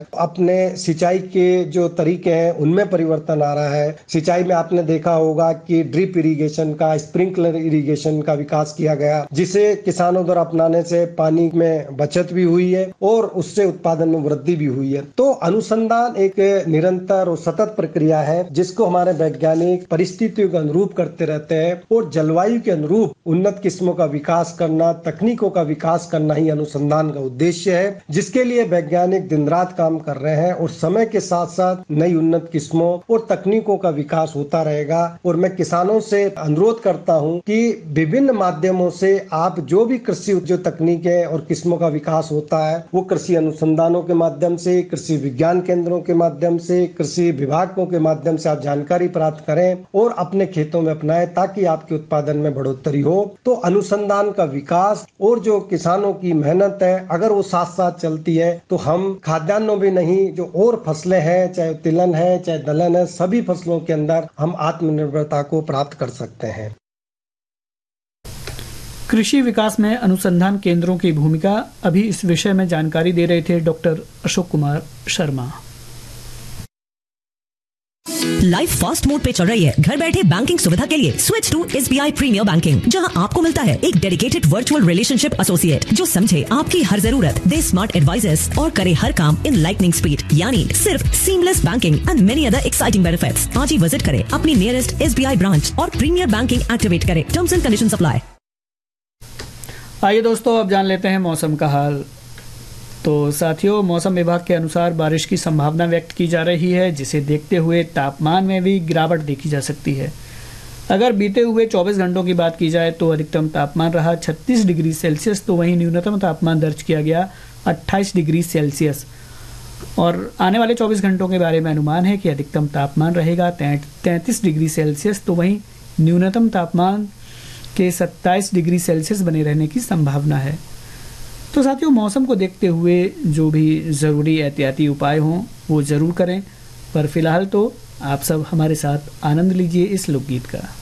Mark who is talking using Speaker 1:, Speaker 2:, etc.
Speaker 1: अपने सिंचाई के जो तरीके हैं उनमें परिवर्तन आ रहा है। सिंचाई में आपने देखा होगा कि ड्रिप इरिगेशन का, स्प्रिंकलर इरिगेशन का विकास किया गया, जिसे किसानों द्वारा अपनाने से पानी में बचत भी हुई है और उससे उत्पादन में वृद्धि भी हुई है। तो अनुसंधान एक निरंतर और सतत प्रक्रिया है जिसको हमारे वैज्ञानिक परिस्थितियों के अनुरूप करते रहते हैं और जलवायु के अनुरूप उन्नत किस्मों का विकास करना, तकनीकों का विकास करना ही अनुसंधान का उद्देश्य है, जिसके लिए वैज्ञानिक दिन रात काम कर रहे हैं और समय के साथ साथ नई उन्नत किस्मों और तकनीकों का विकास होता रहेगा। और मैं किसानों से अनुरोध करता हूं कि विभिन्न माध्यमों से आप जो भी कृषि जो तकनीकें और किस्मों का विकास होता है वो कृषि अनुसंधानों के माध्यम से, कृषि विज्ञान केंद्रों के माध्यम से, कृषि विभागों के माध्यम से आप जानकारी प्राप्त करें और अपने खेतों में अपनाएं ताकि आपके उत्पादन में बढ़ोतरी हो। तो अनुसंधान का विकास और जो किसानों की मेहनत है अगर वो साथ साथ चलती है तो हम खाद्यान्नों भी नहीं, जो और फसलें हैं, चाहे तिलहन है चाहे दलहन है, सभी फसलों के अंदर हम आत्मनिर्भरता को प्राप्त कर सकते हैं।
Speaker 2: कृषि विकास में अनुसंधान केंद्रों की भूमिका, अभी इस विषय में जानकारी दे रहे थे doctor Ashok Kumar Sharma.
Speaker 3: Life fast mode पे चल रही है। घर बैठे बैंकिंग सुविधा के लिए switch to SBI premiere banking, जहां आपको मिलता है एक डेडिकेटेड वर्चुअल रिलेशनशिप एसोसिएट जो समझे आपकी हर जरूरत, दे स्मार्ट एडवाइजर्स और करे हर काम इन लाइटनिंग स्पीड, यानी सिर्फ seamless banking and many other exciting benefits. आज ही विजिट करें अपनी नियरेस्ट SBI ब्रांच और प्रीमियर बैंकिंग एक्टिवेट करें। Terms and conditions apply.
Speaker 2: आइए दोस्तों, अब जान लेते हैं मौसम का हाल। तो साथियों, मौसम विभाग के अनुसार बारिश की संभावना व्यक्त की जा रही है, जिसे देखते हुए तापमान में भी गिरावट देखी जा सकती है। अगर बीते हुए 24 घंटों की बात की जाए तो अधिकतम तापमान रहा 36 डिग्री सेल्सियस, तो वहीं न्यूनतम तापमान दर्ज किया गया 28 डिग्री सेल्सियस। और आने वाले 24 घंटों के बारे में अनुमान है कि अधिकतम तापमान रहेगा 33 डिग्री सेल्सियस, तो वहीं न्यूनतम तापमान के 27 डिग्री सेल्सियस बने रहने की संभावना है। तो साथियों, मौसम को देखते हुए जो भी ज़रूरी एहतियाती उपाय हों वो ज़रूर करें। पर फिलहाल तो आप सब हमारे साथ आनंद लीजिए इस लोकगीत का।